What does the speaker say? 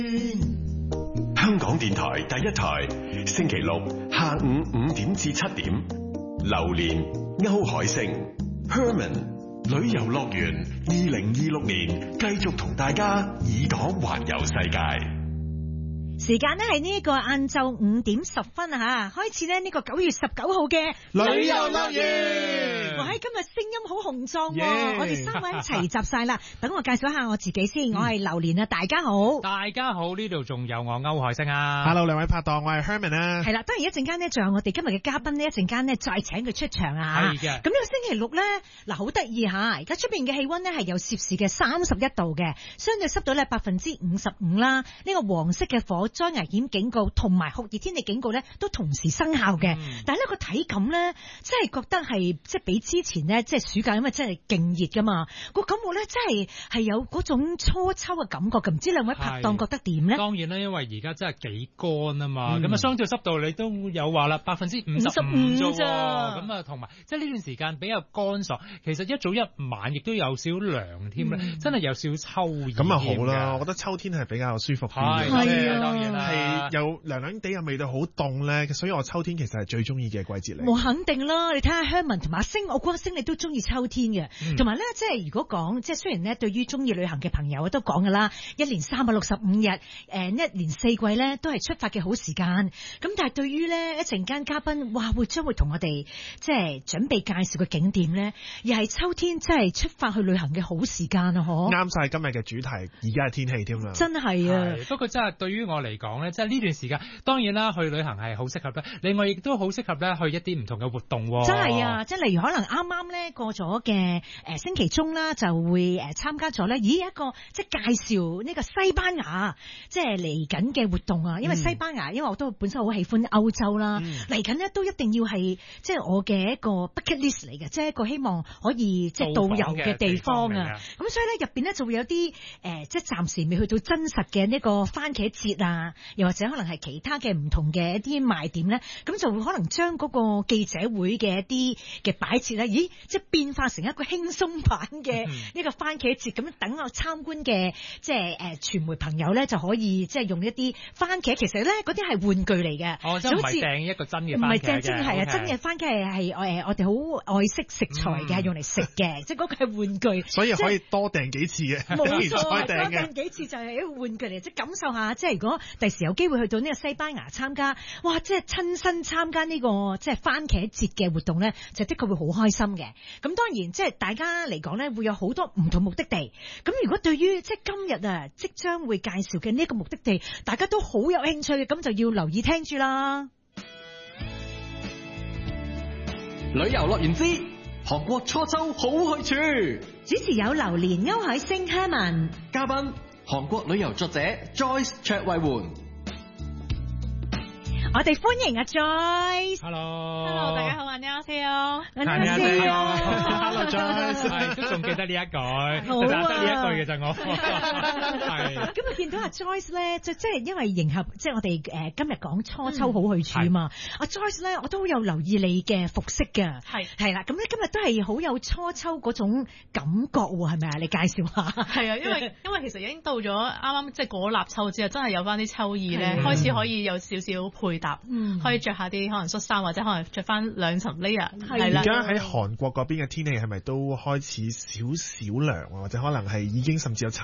香港電台第一台，星期六下午5點至7點，榴蓮歐海星 Herman 旅遊樂園2026年繼續同大家以港環遊世界。 時間呢係呢個晏晝5點10分啊吓，開始呢個9月19號嘅旅遊樂園。 我喺今日聲音好雄壯，yeah. 我哋3位一齊集晒啦。等我介紹一下我自己先，我係榴蓮啊，大家好。 大家好，呢度仲有我歐海星啊。 Hello， 兩位拍檔，我係 Herman 啊。 係啦，當然一陣間呢，仲有我哋今日嘅嘉賓呢，一陣間呢再請佢出場啊。 係嘅。 咁呢個星期六呢，嗱好得意吓，而家出邊嘅氣溫呢係有攝氏嘅31度嘅，相對濕度呢55%啦。呢個黃色嘅火災危險警告同埋酷熱天氣警告咧都同時生效嘅，但係呢個體感咧，真係覺得係即係比之前咧，即係暑假因為真係勁熱噶嘛，個感覺咧真係有嗰種初秋嘅感覺嘅，唔知兩位拍檔覺得點咧？ 當然啦，因為而家真係幾乾啊嘛，咁啊相對濕度你都有話啦，55%咋，咁啊同埋即係呢段時間比較乾爽，其實一早一晚亦都有少涼添咧，真係有少秋意。 咁啊好啦，我覺得秋天係比較舒服啲嘅， 係啊，當然啦。 係又涼涼地又味道好凍咧，所以我秋天其實係最中意嘅季節嚟。 我肯定啦，你睇下 Herman 同埋阿星，我估阿星你都中意秋天嘅，同埋咧即係如果講即係雖然咧對於中意旅行嘅朋友都講噶啦，一年365日，一年4季咧都係出發嘅好時間。咁但係對於咧一陣間嘉賓，哇將會同我哋即係準備介紹嘅景點咧，又係秋天即係出發去旅行嘅好時間啊！嗬， 啱晒今日嘅主題，而家係天氣添啦， 真係啊！ 不過真係對於我嚟講咧，即係呢段時間，當然啦，去旅行係好適合啦。另外亦都好適合咧去一啲唔同嘅活動。 真係啊！即係例如可能啱啱咧過咗嘅星期中啦，就會參加咗咧，一個即係介紹呢個西班牙即係嚟緊嘅活動啊！因為西班牙，因為我都本身好喜歡歐洲啦，嚟緊咧都一定要係即係我嘅一個 bucket list 嚟嘅，即係一個希望可以即係導遊嘅地方啊！咁所以咧入邊咧就會有啲即係暫時未去到真實嘅呢個番茄節啊，又或者可能係其他嘅唔同嘅一啲賣點咧，咁就會可能將嗰個記者會嘅一啲嘅擺設咧，即係變化成一個輕鬆版嘅呢個番茄節，咁樣等我參觀嘅即係傳媒朋友咧就可以即係用一啲番茄，其實咧嗰啲係玩具嚟嘅， 哦，即係唔係訂一個真嘅番茄嘅，唔係真係啊，真嘅番茄係我哋好愛惜食材嘅，係用嚟食嘅，即係嗰個係玩具， 所以可以多訂幾次嘅， 冇錯，多訂幾次就係一個玩具嚟，即係感受下，即係如果第時有機會去到呢個西班牙參加，哇！即係親身參加呢個即係番茄節嘅活動咧，就的確會好開心嘅。咁當然即係大家嚟講咧，會有好多唔同目的地。咁如果對於即係今日啊，即將會介紹嘅呢個目的地，大家都好有興趣嘅，咁就要留意聽住啦。 旅遊樂園之韓國初秋好去處， 主持有榴蓮、歐海星、Herman， 嘉賓韓國旅遊作者 Joyce 卓慧媛。 我哋歡迎阿 Joyce。Hello， 大家好， Hello Joyce， 都仲記得呢一句，就得呢一句嘅就我。係。 咁啊，見到阿 Joyce 咧，即係因為迎合即係我哋今日講初秋好去處啊嘛。阿 Joyce 咧，我都好有留意你嘅服飾㗎。係啦，咁咧今日都係好有初秋嗰種感覺喎，係咪啊？你介紹下。 係啊，因為其實已經到咗啱啱即係果立秋之後，真係有翻啲秋意咧，開始可以有少少配搭，可以着下啲可能恤衫，或者可能着翻2層 layer。係啦。 而家喺韓國嗰邊嘅天氣係咪都開始少少涼啊？或者可能係已經甚至有